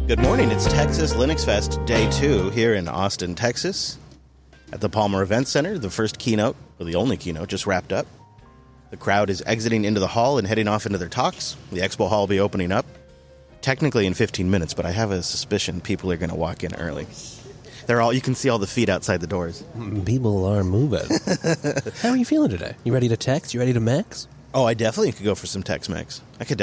Good morning. It's Texas Linux Fest Day 2 here in Austin, Texas at the Palmer Event Center. The first keynote, or the only keynote, just wrapped up. The crowd is exiting into the hall and heading off into their talks. The expo hall will be opening up technically in 15 minutes, but I have a suspicion people are going to walk in early. You can see all the feet outside the doors. People are moving. How are you feeling today? You ready to text? You ready to max? Oh, I definitely could go for some Tex-Mex.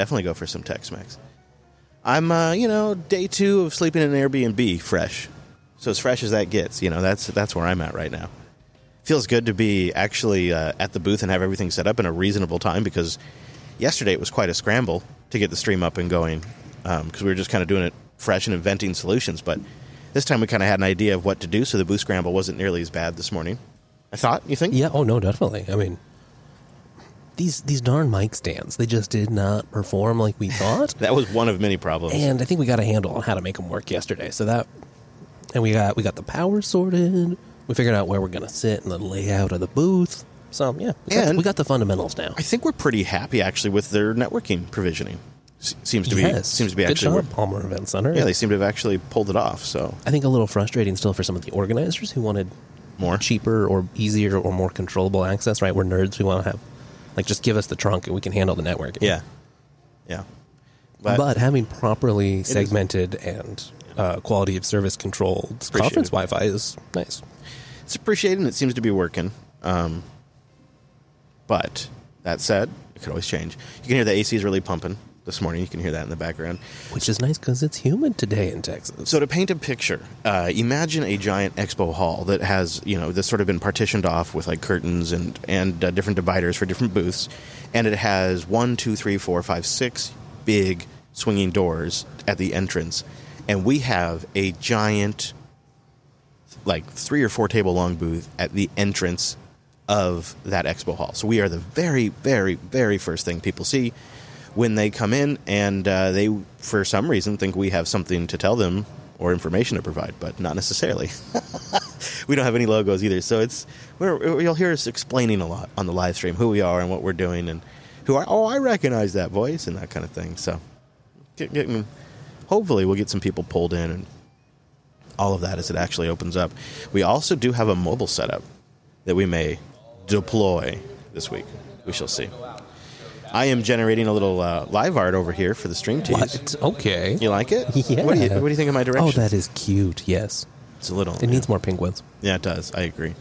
I'm, day 2 of sleeping in an Airbnb fresh. So as fresh as that gets, that's where I'm at right now. Feels good to be actually at the booth and have everything set up in a reasonable time, because yesterday it was quite a scramble to get the stream up and going, because we were just kind of doing it fresh and inventing solutions. But this time we kind of had an idea of what to do, so the booth scramble wasn't nearly as bad this morning. I thought, you think? Yeah, oh no, definitely. I mean, these darn mic stands, they just did not perform like we thought. That was one of many problems. And I think we got a handle on how to make them work yesterday. And we got the power sorted. We figured out where we're going to sit and the layout of the booth. So, yeah, we got the fundamentals now. I think we're pretty happy, actually, with their networking provisioning. Seems to be Good actually job, Palmer Event Center. Yeah, they seem to have actually pulled it off. So I think a little frustrating still for some of the organizers who wanted more cheaper or easier or more controllable access, right? We're nerds. We want to have, just give us the trunk and we can handle the networking. Yeah. But having properly segmented and quality of service controlled conference Wi-Fi is nice. It's appreciated, and it seems to be working. But that said, it could always change. You can hear the AC is really pumping this morning. You can hear that in the background. Which is nice because it's humid today in Texas. So to paint a picture, imagine a giant expo hall that has, that's sort of been partitioned off with curtains and different dividers for different booths. And it has 1, 2, 3, 4, 5, 6 big swinging doors at the entrance. And we have a giant, 3 or 4 table long booth at the entrance of that expo hall. So we are the very, very, very first thing people see when they come in, and they, for some reason, think we have something to tell them or information to provide, but not necessarily. We don't have any logos either, so you'll hear us explaining a lot on the live stream who we are and what we're doing, and I recognize that voice and that kind of thing. So hopefully we'll get some people pulled in and all of that as it actually opens up. We also do have a mobile setup that we may deploy this week. We shall see. I am generating a little live art over here for the stream tease. What? Okay. You like it? Yeah. What do you think of my direction? Oh, that is cute. Yes. It's a little. It needs more penguins. Yeah, it does. I agree.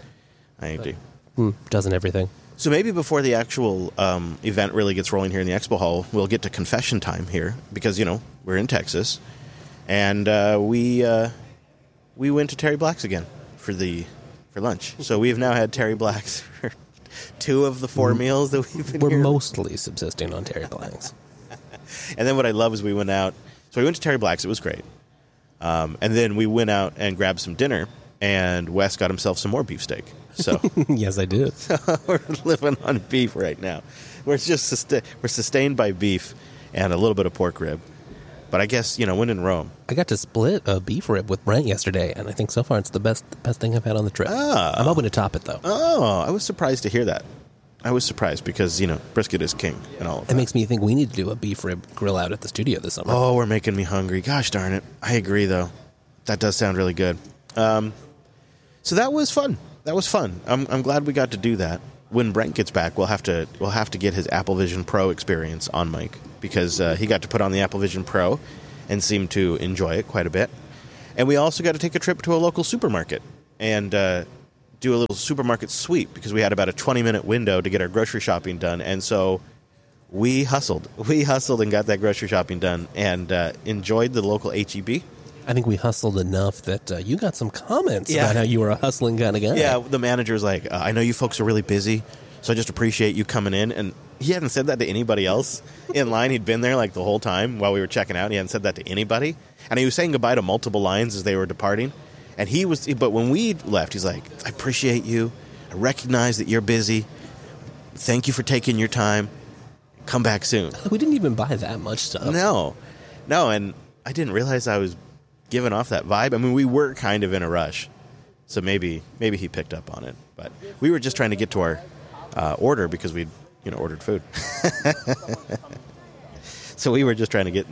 Doesn't everything? So maybe before the actual event really gets rolling here in the expo hall, we'll get to confession time here, because we're in Texas, and we went to Terry Black's again for lunch. So we have now had Terry Black's for 2 of the 4 meals that we've been We're here. mostly subsisting on Terry Black's. And then what I love is we went out. So we went to Terry Black's. It was great. And then we went out and grabbed some dinner, and Wes got himself some more beefsteak. So Yes, I did. we're living on beef right now. We're just we're sustained by beef and a little bit of pork rib. But I guess, when in Rome. I got to split a beef rib with Brent yesterday, and I think so far it's the best thing I've had on the trip. I'm hoping to top it, though. Oh, I was surprised to hear that. I was surprised because, brisket is king and all of that. It makes me think we need to do a beef rib grill out at the studio this summer. Oh, we're making me hungry. Gosh darn it. I agree, though. That does sound really good. So that was fun. I'm glad we got to do that. When Brent gets back, we'll have to get his Apple Vision Pro experience on mic, because he got to put on the Apple Vision Pro and seemed to enjoy it quite a bit. And we also got to take a trip to a local supermarket and do a little supermarket sweep, because we had about a 20-minute window to get our grocery shopping done. And so we hustled and got that grocery shopping done, and enjoyed the local H-E-B. I think we hustled enough that you got some comments about how you were a hustling kind of guy. Yeah, the manager's like, I know you folks are really busy, so I just appreciate you coming in. And he hadn't said that to anybody else in line. He'd been there the whole time while we were checking out. He hadn't said that to anybody. And he was saying goodbye to multiple lines as they were departing. And but when we left, he's like, I appreciate you. I recognize that you're busy. Thank you for taking your time. Come back soon. We didn't even buy that much stuff. No, and I didn't realize I was giving off that vibe. I mean, we were kind of in a rush, so maybe he picked up on it. But we were just trying to get to our order, because we'd ordered food. So we were just trying to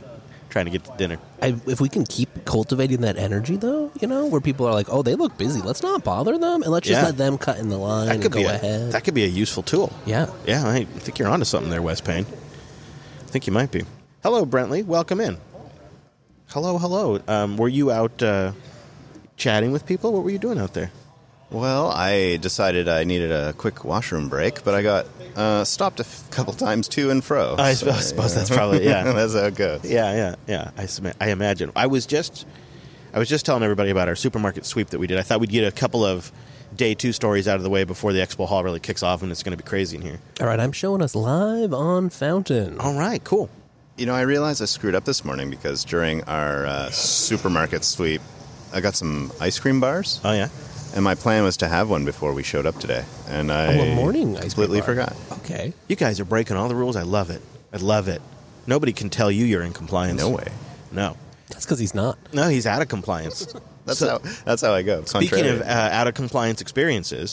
trying to get to dinner. If we can keep cultivating that energy, though, where people are like, oh, they look busy. Let's not bother them, and let's just let them cut in the line and go ahead. That could be a useful tool. Yeah. Yeah, I think you're onto something there, Wes Payne. I think you might be. Hello, Brentley. Welcome in. Hello. Were you out chatting with people? What were you doing out there? Well, I decided I needed a quick washroom break, but I got stopped a couple times to and fro. I suppose that's probably, yeah. That's how it goes. Yeah. I imagine. I was just telling everybody about our supermarket sweep that we did. I thought we'd get a couple of day 2 stories out of the way before the Expo Hall really kicks off, and it's going to be crazy in here. All right, I'm showing us live on Fountain. All right, cool. I realized I screwed up this morning because during our supermarket sweep, I got some ice cream bars. Oh, yeah? And my plan was to have one before we showed up today. And I a morning ice cream completely bar. forgot. Okay. You guys are breaking all the rules. I love it. Nobody can tell you you're in compliance. No way. No. That's because he's not. No, he's out of compliance. That's how I go. Speaking of out-of-compliance experiences,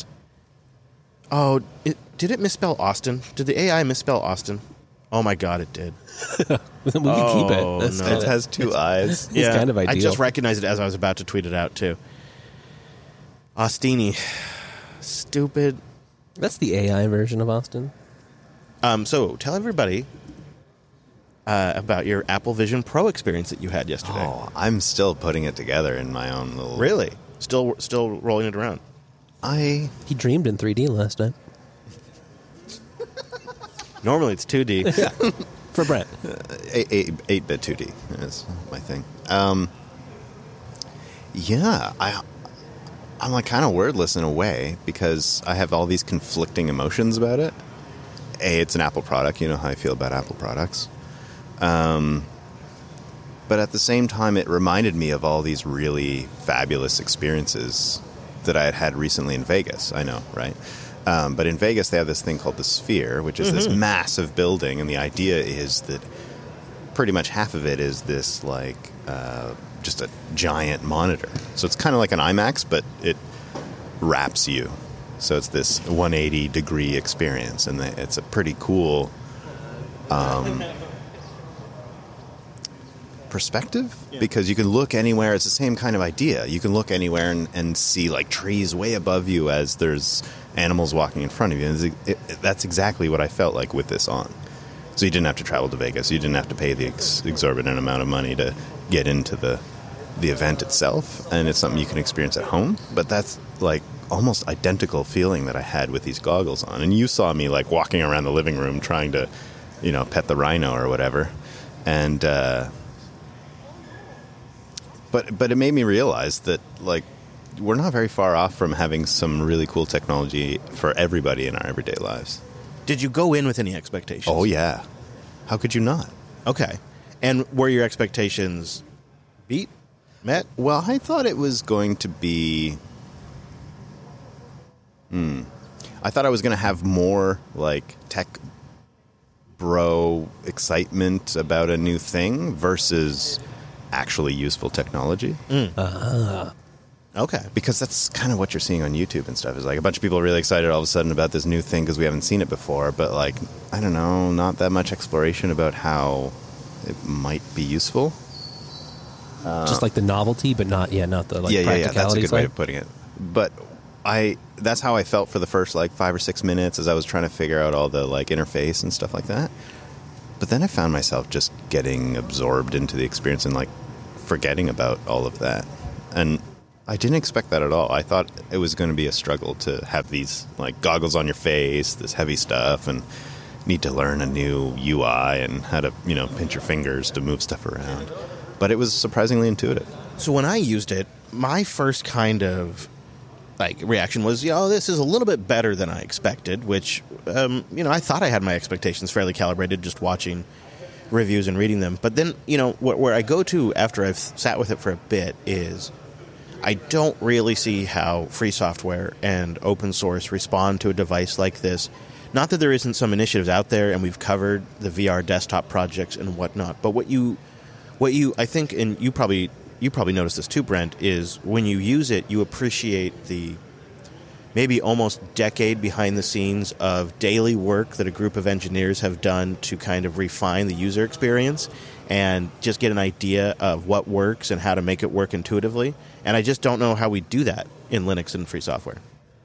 did it misspell Austin? Did the AI misspell Austin? Oh, my God, it did. We can keep it. That's no. It has 2 eyes. It's kind of ideal. I just recognized it as I was about to tweet it out, too. Austini. Stupid. That's the AI version of Austin. So tell everybody about your Apple Vision Pro experience that you had yesterday. Oh, I'm still putting it together in my own little... Really? Still rolling it around? He dreamed in 3D last time. Normally it's 2D. Yeah. For Brent. 8-bit 2D is my thing. I'm like kind of wordless in a way because I have all these conflicting emotions about it. It's an Apple product. You know how I feel about Apple products. But at the same time, it reminded me of all these really fabulous experiences that I had had recently in Vegas. I know, right? But in Vegas, they have this thing called the Sphere, which is this massive building. And the idea is that pretty much half of it is this, just a giant monitor. So it's kind of like an IMAX, but it wraps you. So it's this 180-degree experience. And it's a pretty cool perspective because you can look anywhere. It's the same kind of idea. You can look anywhere and see, trees way above you as there's animals walking in front of you. And that's exactly what I felt like with this on. So you didn't have to travel to Vegas. You didn't have to pay the exorbitant amount of money to get into the event itself. And it's something you can experience at home. But that's almost identical feeling that I had with these goggles on. And you saw me walking around the living room trying to, pet the rhino or whatever. And but it made me realize that we're not very far off from having some really cool technology for everybody in our everyday lives. Did you go in with any expectations? Oh, yeah. How could you not? Okay. And were your expectations met? Well, I thought it was going to be... I thought I was going to have more, tech bro excitement about a new thing versus actually useful technology. Okay. Because that's kind of what you're seeing on YouTube and stuff. Is a bunch of people are really excited all of a sudden about this new thing because we haven't seen it before. But I don't know, not that much exploration about how it might be useful. Just the novelty, but not the practicality. Yeah. That's a good way of putting it. But that's how I felt for the first 5 or 6 minutes as I was trying to figure out all the interface and stuff like that. But then I found myself just getting absorbed into the experience and forgetting about all of that. And I didn't expect that at all. I thought it was going to be a struggle to have these goggles on your face, this heavy stuff, and need to learn a new UI and how to pinch your fingers to move stuff around. But it was surprisingly intuitive. So when I used it, my first kind of reaction was, this is a little bit better than I expected, which, I thought I had my expectations fairly calibrated just watching reviews and reading them. But then, where I go to after I've sat with it for a bit is I don't really see how free software and open source respond to a device like this. Not that there isn't some initiatives out there, and we've covered the VR desktop projects and whatnot, but what you I think, and you probably noticed this too, Brent, is when you use it, you appreciate the maybe almost decade behind the scenes of daily work that a group of engineers have done to kind of refine the user experience and just get an idea of what works and how to make it work intuitively. And I just don't know how we do that in Linux and free software.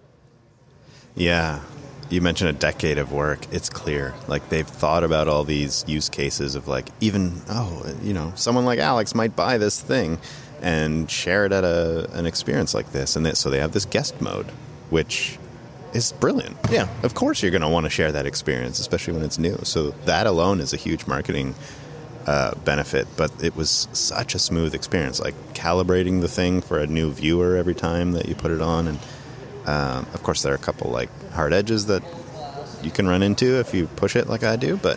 Yeah. You mentioned a decade of work. It's clear. Like, they've thought about all these use cases of, like, even, someone like Alex might buy this thing and share it at an experience like this. And so they have this guest mode, which is brilliant. Yeah. Of course you're going to want to share that experience, especially when it's new. So that alone is a huge marketing benefit. But it was such a smooth experience, like calibrating the thing for a new viewer every time that you put it on. And of course, there are a couple like hard edges that you can run into if you push it like I do. But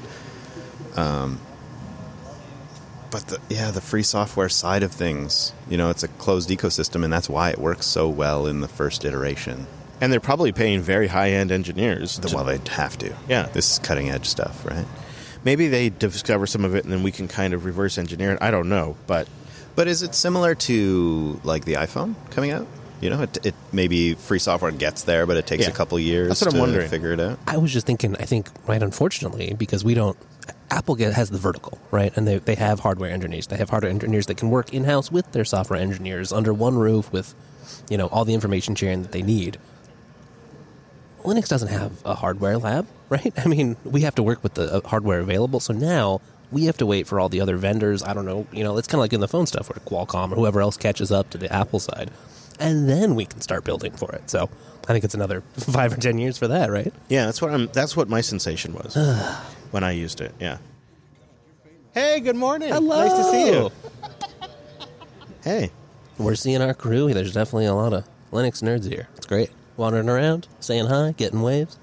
the free software side of things, it's a closed ecosystem, and that's why it works so well in the first iteration. And they're probably paying very high-end engineers. Well, they'd have to. Yeah. This is cutting-edge stuff, right? Maybe they discover some of it, and then we can kind of reverse engineer it. I don't know, but is it similar to, like, the iPhone coming out? It maybe free software gets there, but it takes a couple years That's what I'm wondering. Figure it out. I was just thinking, right, unfortunately, because Apple has the vertical, right? And they have hardware engineers. They have hardware engineers that can work in-house with their software engineers under one roof with, all the information sharing that they need. Linux doesn't have a hardware lab, right? I mean, we have to work with the hardware available. So now we have to wait for all the other vendors. I don't know. It's kind of like in the phone stuff where Qualcomm or whoever else catches up to the Apple side. And then we can start building for it. So I think it's another 5 or 10 years for that, right? Yeah, that's what my sensation was when I used it. Yeah. Hey, good morning. Hello. Nice to see you. Hey. We're seeing our crew. There's definitely a lot of Linux nerds here. It's great. Wandering around, saying hi, getting waves.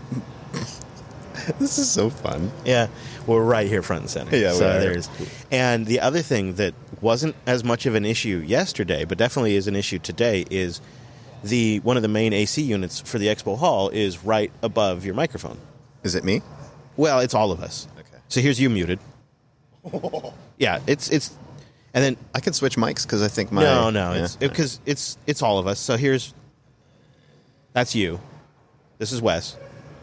This is so fun. Yeah, we're right here front and center. Yeah, so there's. And the other thing that wasn't as much of an issue yesterday, but definitely is an issue today, is one of the main AC units for the Expo Hall is right above your microphone. Is it me? Well, it's all of us. Okay. So here's you muted. Yeah, it's, and then I can switch mics because I think my because it's all of us. So that's you. This is Wes.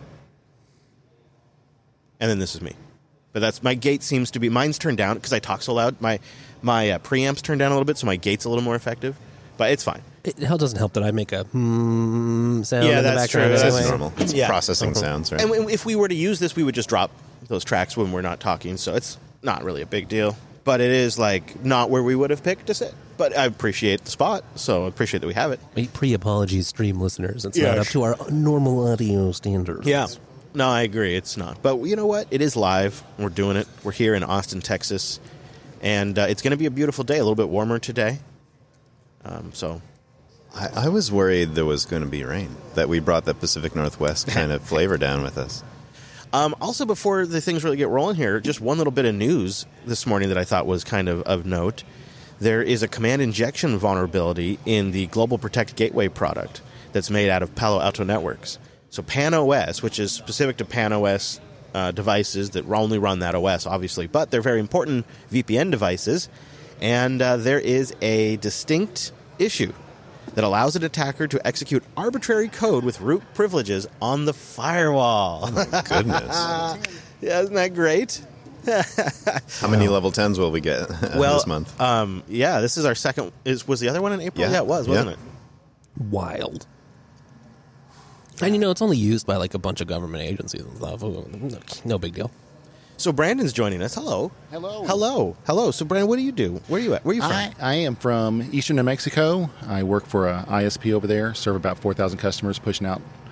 And then this is me. But that's my gate seems to be mine's turned down because I talk so loud. My preamp's turned down a little bit, so my gate's a little more effective. But it's fine. It doesn't help that I make a sound Yeah, in the that's background. true. That's Anyway. normal. It's processing sounds, right? And if we were to use this, we would just drop those tracks when we're not talking. So it's not really a big deal. But it is like not where we would have picked to sit. But I appreciate the spot, so I appreciate that we have it. Pre-apologies, stream listeners. It's Yeah. not up to our normal audio standards. Yeah. No, I agree. It's not. But you know what? It is live. We're doing it. We're here in Austin, Texas. And it's going to be a beautiful day, a little bit warmer today. So I was worried there was going to be rain, that we brought that Pacific Northwest kind of flavor down with us. Also, before the things really get rolling here, just one little bit of news this morning that I thought was kind of note. There is a command injection vulnerability in the Global Protect Gateway product that's made out of Palo Alto Networks. So PAN-OS, which is specific to PAN-OS devices that only run that OS, obviously, but they're very important VPN devices, and there is a distinct issue that allows an attacker to execute arbitrary code with root privileges on the firewall. Oh my goodness. Yeah, isn't that great? How many level 10s will we get this month? Yeah, this is our second. Was the other one in April? Yeah. It was, wasn't it? Wild. And it's only used by like a bunch of government agencies and stuff. No big deal. So Brandon's joining us. Hello. Hello. So Brandon, what do you do? Where are you at? Where are you from? I am from eastern New Mexico. I work for a ISP over there, serve about 4,000 customers, pushing out